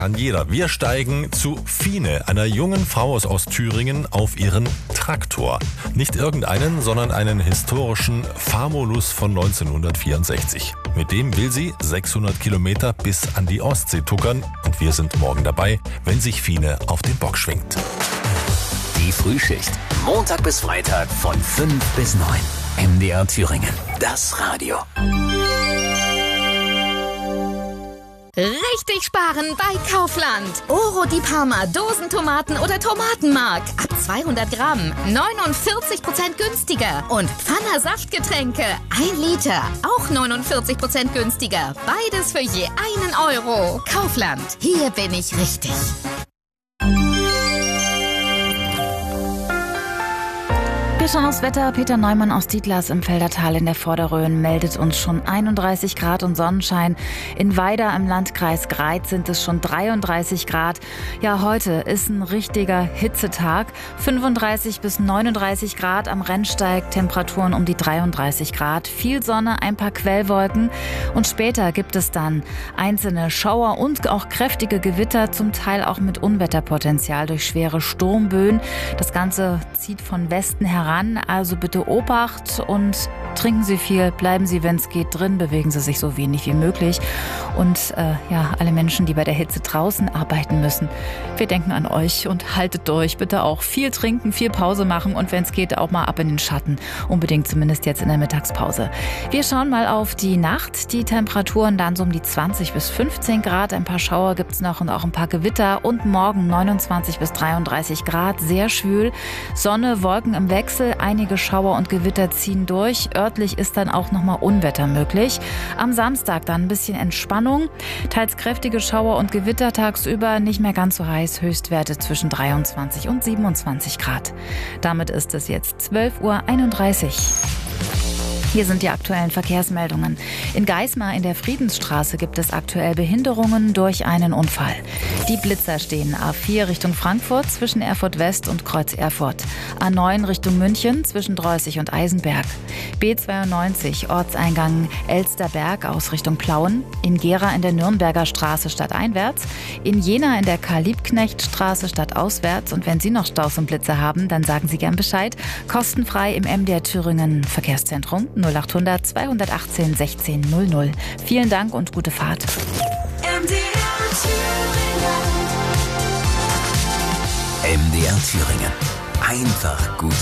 Kann jeder. Wir steigen zu Fine, einer jungen Frau aus Ostthüringen, auf ihren Traktor. Nicht irgendeinen, sondern einen historischen Famulus von 1964. Mit dem will sie 600 Kilometer bis an die Ostsee tuckern. Und wir sind morgen dabei, wenn sich Fine auf den Bock schwingt. Die Frühschicht. Montag bis Freitag von 5 bis 9. MDR Thüringen. Das Radio. Richtig sparen bei Kaufland. Oro di Parma, Dosentomaten oder Tomatenmark. Ab 200 Gramm 49% günstiger. Und Pfanner Saftgetränke 1 Liter. Auch 49% günstiger. Beides für je 1 Euro. Kaufland. Hier bin ich richtig. Wir schauen aufs Wetter. Peter Neumann aus Dietlers im Feldertal in der Vorderrhön meldet uns schon 31 Grad und Sonnenschein. In Weida im Landkreis Greiz sind es schon 33 Grad. Ja, heute ist ein richtiger Hitzetag. 35 bis 39 Grad am Rennsteig, Temperaturen um die 33 Grad. Viel Sonne, ein paar Quellwolken. Und später gibt es dann einzelne Schauer und auch kräftige Gewitter, zum Teil auch mit Unwetterpotenzial durch schwere Sturmböen. Das Ganze zieht von Westen heran. Also bitte Obacht und trinken Sie viel, bleiben Sie, wenn es geht, drin, bewegen Sie sich so wenig wie möglich. Und alle Menschen, die bei der Hitze draußen arbeiten müssen, wir denken an euch und haltet durch. Bitte auch viel trinken, viel Pause machen und wenn es geht, auch mal ab in den Schatten. Unbedingt, zumindest jetzt in der Mittagspause. Wir schauen mal auf die Nacht. Die Temperaturen dann so um die 20 bis 15 Grad. Ein paar Schauer gibt es noch und auch ein paar Gewitter. Und morgen 29 bis 33 Grad, sehr schwül. Sonne, Wolken im Wechsel. Einige Schauer und Gewitter ziehen durch. Örtlich ist dann auch nochmal Unwetter möglich. Am Samstag dann ein bisschen Entspannung. Teils kräftige Schauer und Gewitter tagsüber, nicht mehr ganz so heiß. Höchstwerte zwischen 23 und 27 Grad. Damit ist es jetzt 12:31 Uhr. Hier sind die aktuellen Verkehrsmeldungen. In Geismar in der Friedensstraße gibt es aktuell Behinderungen durch einen Unfall. Die Blitzer stehen A4 Richtung Frankfurt zwischen Erfurt West und Kreuz Erfurt. A9 Richtung München zwischen Dreußig und Eisenberg. B92 Ortseingang Elsterberg aus Richtung Plauen. In Gera in der Nürnberger Straße stadteinwärts. In Jena in der Karl-Liebknecht-Straße stadtauswärts. Und wenn Sie noch Staus und Blitzer haben, dann sagen Sie gern Bescheid. Kostenfrei im MDR Thüringen Verkehrszentrum 0800 218 16 00. Vielen Dank und gute Fahrt. MDR Thüringen. Einfach gut.